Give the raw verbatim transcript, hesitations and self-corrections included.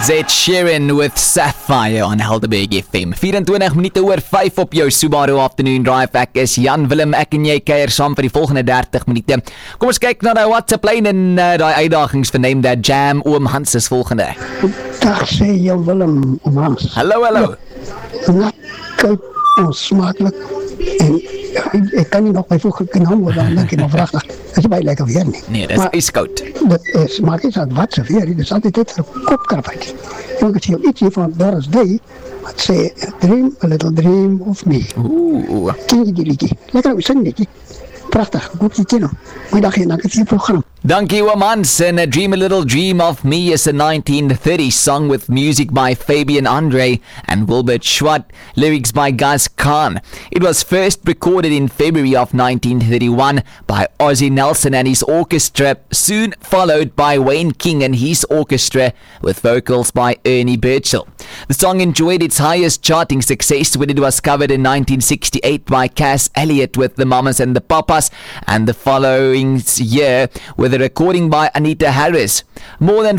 That's Ed Sheeran with Sapphire on Helderberg F M. vierentwintig minute oor vyf op jou Subaru Afternoon Drive. Ek is Jan Willem, ek en jy kuier saam vir die volgende dertig minute. Kom ons kyk na die WhatsApp lyn en uh, die uitdagings verneem dat Jam. Oom Hans is volgende. Dag sê jou Willem, oom Hans. Hallo, hallo. Ja, koud, onsmakelijk. En ek, ek kan nie nog byvoeglik kan hou, dan denk ek maar vrachtig. Dat is baie lekker weer nie. Nee, dit is ijskoud. Dat is, maar is dat wat se weer, dit is altijd dit vir kopkrap uit. En ek het hier iets hier van Doris Day, wat sê, dream, a little dream of me. Oeh. Ken jy die liedje? Lekker ou sing liedje. Prachtig, ek hoop jy ken hom. Goeiedag en dank het vir die program. Dankie oom Hans. And A Dream a Little Dream of Me is a nineteen thirty song with music by Fabian Andre and Wilbert Schwartz, lyrics by Gus Kahn. It was first recorded in February of nineteen thirty-one by Ozzie Nelson and his orchestra, soon followed by Wayne King and his orchestra with vocals by Ernie Burchill. The song enjoyed its highest charting success when it was covered in nineteen sixty-eight by Cass Elliot with the Mamas and the Papas, and the following year with a recording by Anita Harris. More than